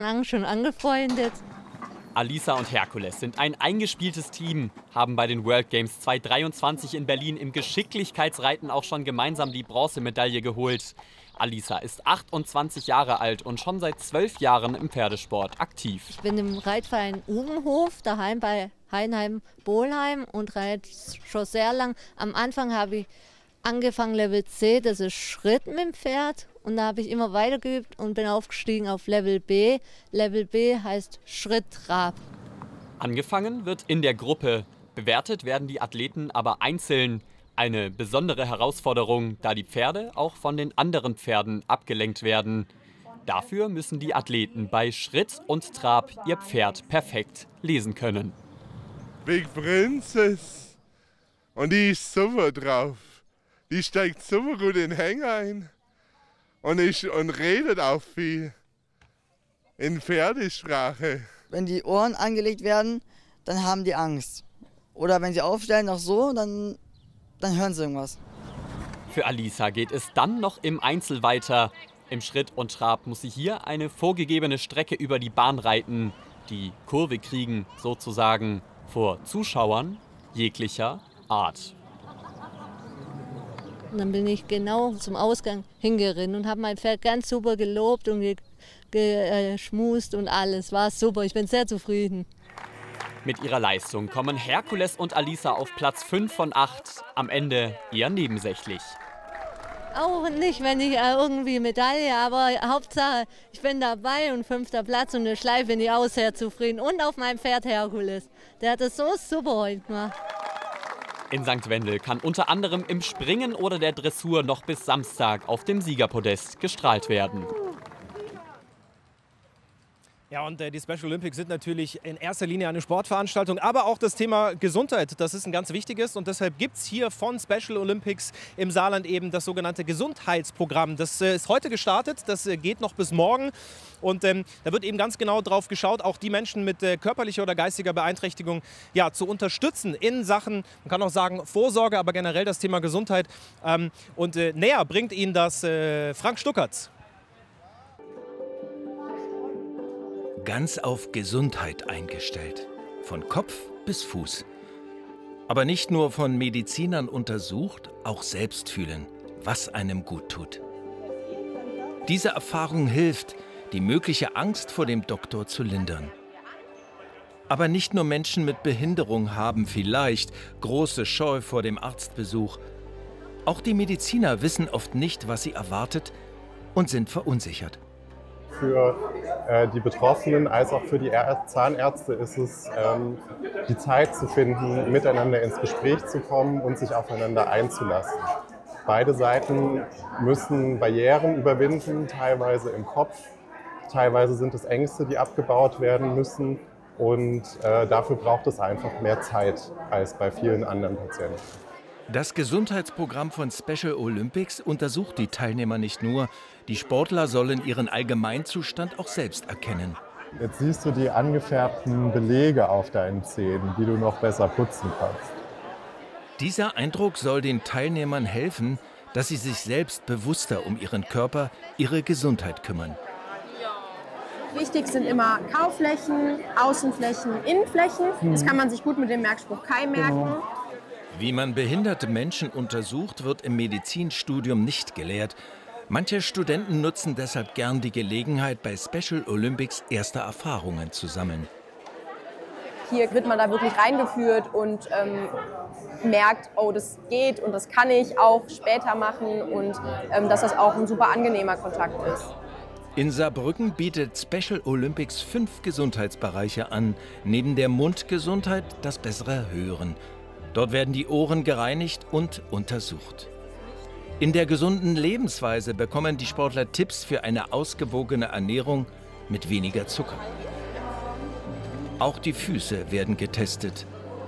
Lang schon angefreundet. Alisa und Herkules sind ein eingespieltes Team, haben bei den World Games 2023 in Berlin im Geschicklichkeitsreiten auch schon gemeinsam die Bronzemedaille geholt. Alisa ist 28 Jahre alt und schon seit 12 Jahren im Pferdesport aktiv. Ich bin im Reitverein Ubenhof, daheim bei Heinheim-Bohlheim und reite schon sehr lang. Am Anfang habe ich angefangen Level C, das ist Schritt mit dem Pferd. Und da habe ich immer weiter geübt und bin aufgestiegen auf Level B. Level B heißt Schritt-Trab. Angefangen wird in der Gruppe. Bewertet werden die Athleten aber einzeln. Eine besondere Herausforderung, da die Pferde auch von den anderen Pferden abgelenkt werden. Dafür müssen die Athleten bei Schritt und Trab ihr Pferd perfekt lesen können. Big Princess. Und die ist super drauf. Die steigt super gut in den Hänger ein. Und redet auch viel in Pferdesprache. Wenn die Ohren angelegt werden, dann haben die Angst. Oder wenn sie aufstellen, noch so, dann hören sie irgendwas. Für Alisa geht es dann noch im Einzel weiter. Im Schritt und Trab muss sie hier eine vorgegebene Strecke über die Bahn reiten. Die Kurve kriegen, sozusagen, vor Zuschauern jeglicher Art. Und dann bin ich genau zum Ausgang hingeritten und habe mein Pferd ganz super gelobt und geschmust und alles. War super, ich bin sehr zufrieden. Mit ihrer Leistung kommen Herkules und Alisa auf Platz 5 von 8. Am Ende eher nebensächlich. Auch nicht, wenn ich irgendwie Medaille, aber Hauptsache, ich bin dabei und 5. Platz und eine Schleife bin ich auch sehr zufrieden. Und auf meinem Pferd Herkules. Der hat es so super heute gemacht. In St. Wendel kann unter anderem im Springen oder der Dressur noch bis Samstag auf dem Siegerpodest gestrahlt werden. Ja, und die Special Olympics sind natürlich in erster Linie eine Sportveranstaltung, aber auch das Thema Gesundheit, das ist ein ganz wichtiges. Und deshalb gibt es hier von Special Olympics im Saarland eben das sogenannte Gesundheitsprogramm. Das ist heute gestartet, das geht noch bis morgen. Und da wird eben ganz genau drauf geschaut, auch die Menschen mit körperlicher oder geistiger Beeinträchtigung ja, zu unterstützen in Sachen, man kann auch sagen Vorsorge, aber generell das Thema Gesundheit. Und näher bringt Ihnen das Frank Stuckertz. Ganz auf Gesundheit eingestellt. Von Kopf bis Fuß. Aber nicht nur von Medizinern untersucht, auch selbst fühlen, was einem gut tut. Diese Erfahrung hilft, die mögliche Angst vor dem Doktor zu lindern. Aber nicht nur Menschen mit Behinderung haben vielleicht große Scheu vor dem Arztbesuch. Auch die Mediziner wissen oft nicht, was sie erwartet und sind verunsichert. Für die Betroffenen als auch für die Zahnärzte ist es, die Zeit zu finden, miteinander ins Gespräch zu kommen und sich aufeinander einzulassen. Beide Seiten müssen Barrieren überwinden, teilweise im Kopf, teilweise sind es Ängste, die abgebaut werden müssen. Und dafür braucht es einfach mehr Zeit als bei vielen anderen Patienten. Das Gesundheitsprogramm von Special Olympics untersucht die Teilnehmer nicht nur. Die Sportler sollen ihren Allgemeinzustand auch selbst erkennen. Jetzt siehst du die angefärbten Belege auf deinen Zähnen, die du noch besser putzen kannst. Dieser Eindruck soll den Teilnehmern helfen, dass sie sich selbst bewusster um ihren Körper, ihre Gesundheit kümmern. Wichtig sind immer Kauflächen, Außenflächen, Innenflächen. Das kann man sich gut mit dem Merkspruch Kai merken. Wie man behinderte Menschen untersucht, wird im Medizinstudium nicht gelehrt. Manche Studenten nutzen deshalb gern die Gelegenheit, bei Special Olympics erste Erfahrungen zu sammeln. Hier wird man da wirklich reingeführt und merkt, oh, das geht und das kann ich auch später machen und dass das auch ein super angenehmer Kontakt ist. In Saarbrücken bietet Special Olympics 5 Gesundheitsbereiche an. Neben der Mundgesundheit das bessere Hören. Dort werden die Ohren gereinigt und untersucht. In der gesunden Lebensweise bekommen die Sportler Tipps für eine ausgewogene Ernährung mit weniger Zucker. Auch die Füße werden getestet.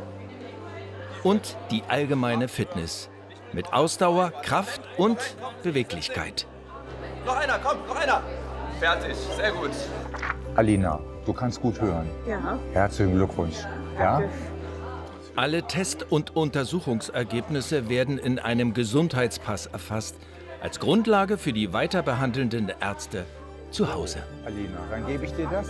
Und die allgemeine Fitness mit Ausdauer, Kraft und Beweglichkeit. Noch einer, komm, noch einer. Fertig, sehr gut. Alina, du kannst gut hören. Ja. Herzlichen Glückwunsch. Ja? Alle Test- und Untersuchungsergebnisse werden in einem Gesundheitspass erfasst, als Grundlage für die weiterbehandelnden Ärzte zu Hause. Alina, dann gebe ich dir das.